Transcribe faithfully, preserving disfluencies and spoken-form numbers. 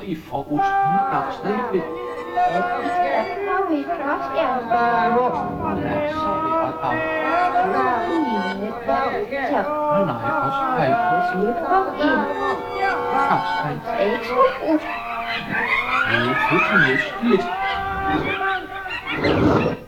i frokosten afsnittet. Ja, vi først, ja. Ja, så er det ret af. Så, Nej, også hej. slut på en. Afsnit. Ikke så godt. Det er fuldstændig lidt.